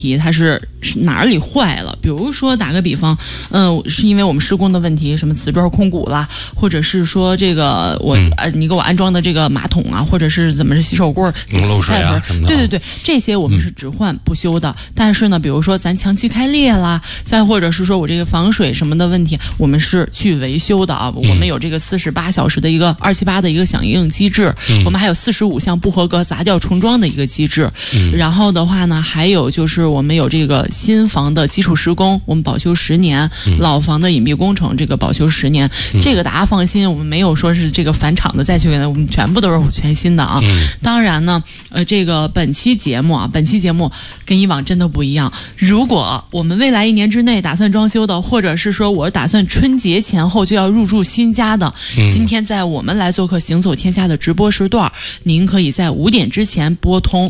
它是哪里坏了？比如说打个比方，是因为我们施工的问题，什么瓷砖空鼓啦，或者是说这个你给我安装的这个马桶啊，或者是怎么是洗手柜、 漏水啊什么的， 对对对，这些我们是只换不修的。但是呢，比如说咱墙漆开裂啦，再或者是说我这个防水什么的问题，我们是去维修的啊。我们有这个48小时的一个278的一个响应机制，我们还有45项不合格砸掉重装的一个机制。然后的话呢，还有就是我们有这个新房的基础施工，我们保修10年；老房的隐蔽工程，这个保修10年。这个大家放心，我们没有说是这个返厂的再去给它，我们全部都是全新的啊。当然呢，这个本期节目跟以往真的不一样。如果我们未来1年之内打算装修的，或者是说我打算春节前后就要入住新家的，今天在我们来做客行走天下的直播时段，您可以在5点之前拨通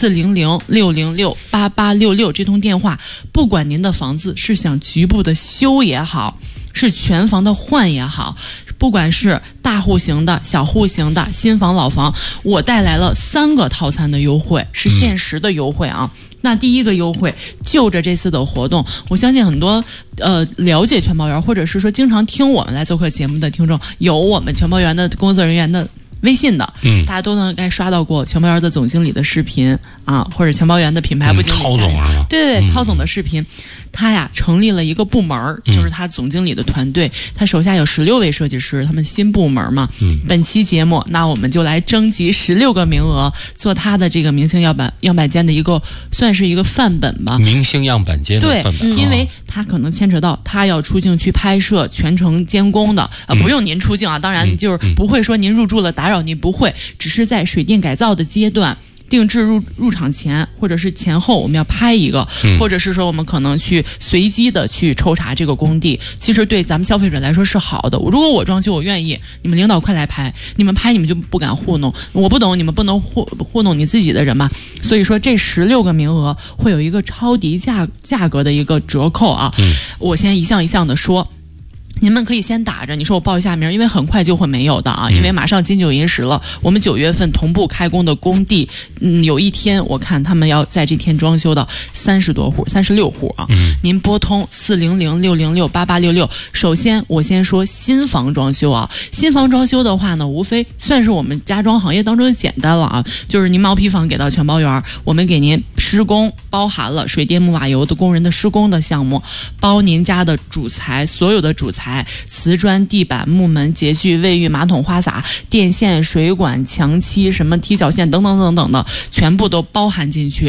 400-606-8866这通电话，不管您的房子是想局部的修也好，是全房的换也好，不管是大户型的、小户型的、新房老房，我带来了3个套餐的优惠，是限时的优惠啊。那第一个优惠，就着这次的活动，我相信很多了解全包园，或者是说经常听我们来做客节目的听众，有我们全包园的工作人员的微信的，大家都能该刷到过全包园的总经理的视频啊，或者全包园的品牌部经理涛总是吧？ 对，涛总的视频，他呀成立了一个部门，就是他总经理的团队，他手下有16位设计师，他们新部门嘛。本期节目，那我们就来征集16个名额，做他的这个明星样板间的一个，算是一个范本吧。 明星样板间的范本， 因为他可能牵扯到他要出境去拍摄，全程监工的，不用您出境啊，当然就是不会说您入住了打扰您，不会，只是在水电改造的阶段。定制入场前或者是前后我们要拍一个，或者是说我们可能去随机的去抽查这个工地，其实对咱们消费者来说是好的。如果我装修我愿意，你们领导快来拍，你们拍你们就不敢糊弄，我不懂，你们不能糊弄你自己的人嘛。所以说这16个名额会有一个超低价格的一个折扣啊。我先一项一项的说。你们可以先打着，你说我报一下名，因为很快就会没有的啊，因为马上金九银十了。我们9月份同步开工的工地，有一天我看他们要在这天装修到36户啊。您拨通400-606-8866。首先我先说新房装修啊，新房装修的话呢，无非算是我们家装行业当中的简单了啊，就是您毛坯房给到全包园，我们给您施工，包含了水电木瓦油的工人的施工的项目，包您家的主材，所有的主材。瓷砖、地板、木门、洁具、卫浴、马桶、花洒、电线、水管、墙漆、什么踢脚线等等等等的，全部都包含进去。